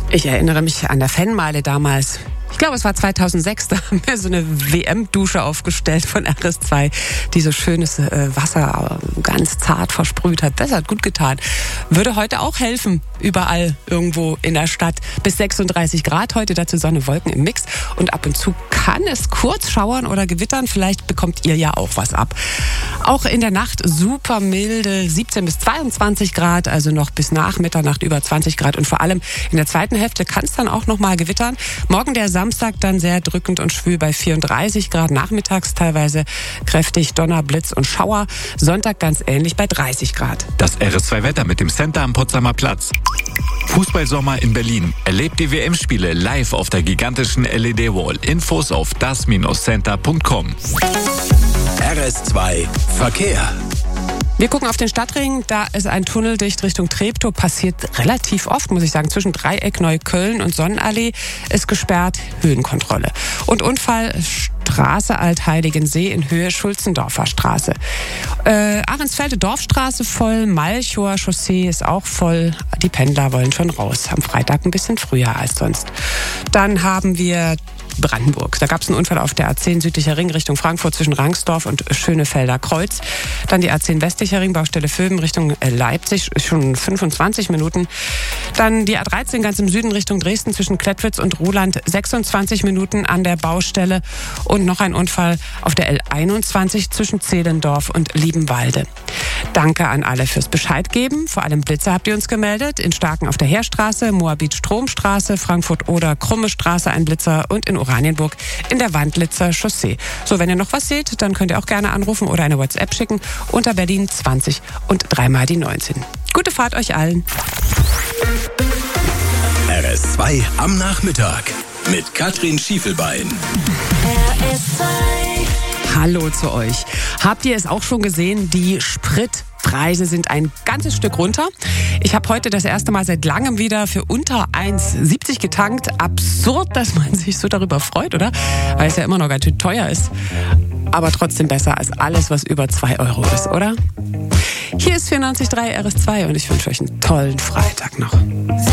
Ich erinnere mich an der Fanmeile damals. Ich glaube, es war 2006, da haben wir so eine WM-Dusche aufgestellt von RS2, die so schönes Wasser ganz zart versprüht hat. Das hat gut getan. Würde heute auch helfen, überall irgendwo in der Stadt. Bis 36 Grad heute, dazu Sonne, Wolken im Mix. Und ab und zu kann es kurz schauern oder gewittern. Vielleicht bekommt ihr ja auch was ab. Auch in der Nacht super milde, 17 bis 22 Grad, also noch bis nach Mitternacht über 20 Grad. Und vor allem in der zweiten Hälfte kann es dann auch noch mal gewittern. Morgen der Samstag dann sehr drückend und schwül bei 34 Grad, nachmittags teilweise kräftig Donner, Blitz und Schauer. Sonntag ganz ähnlich bei 30 Grad. Das RS2-Wetter mit dem Center am Potsdamer Platz. Fußballsommer in Berlin. Erlebt die WM-Spiele live auf der gigantischen LED-Wall. Infos auf das-center.com. RS2 Verkehr. Wir gucken auf den Stadtring, da ist ein Tunnel dicht Richtung Treptow, passiert relativ oft, muss ich sagen, zwischen Dreieck Neukölln und Sonnenallee ist gesperrt, Höhenkontrolle. Und Unfall, Straße Altheiligensee in Höhe Schulzendorfer Straße. Ahrensfelde Dorfstraße voll, Malchower Chaussee ist auch voll, die Pendler wollen schon raus, am Freitag ein bisschen früher als sonst. Dann haben wir Brandenburg. Da gab es einen Unfall auf der A10 südlicher Ring Richtung Frankfurt zwischen Rangsdorf und Schönefelder Kreuz. Dann die A10 westlicher Ring, Baustelle Vöben Richtung Leipzig, schon 25 Minuten. Dann die A13 ganz im Süden Richtung Dresden zwischen Klettwitz und Ruhland, 26 Minuten an der Baustelle. Und noch ein Unfall auf der L21 zwischen Zehlendorf und Liebenwalde. Danke an alle fürs Bescheid geben. Vor allem Blitzer habt ihr uns gemeldet. In Starken auf der Heerstraße, Moabit-Stromstraße, Frankfurt-Oder Krumme Straße ein Blitzer und in Oranienburg in der Wandlitzer Chaussee. So, wenn ihr noch was seht, dann könnt ihr auch gerne anrufen oder eine WhatsApp schicken unter Berlin 20 und 3 mal die 19. Gute Fahrt euch allen. RS2 am Nachmittag mit Katrin Schiefelbein. Hallo zu euch. Habt ihr es auch schon gesehen? Die Spritpreise sind ein ganzes Stück runter. Ich habe heute das erste Mal seit langem wieder für unter 1,70 getankt. Absurd, dass man sich so darüber freut, oder? Weil es ja immer noch ganz schön teuer ist. Aber trotzdem besser als alles, was über 2 Euro ist, oder? Hier ist 94.3 RS2 und ich wünsche euch einen tollen Freitag noch.